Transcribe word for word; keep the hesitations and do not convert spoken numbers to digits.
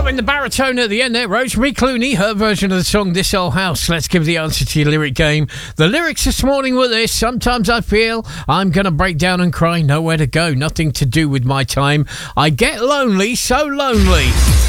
in the baritone at the end there, Rosemary Clooney, her version of the song This Old House. Let's give the answer to your lyric game. The lyrics this morning were this: sometimes I feel I'm gonna break down and cry, nowhere to go, nothing to do with my time. I get lonely, so lonely.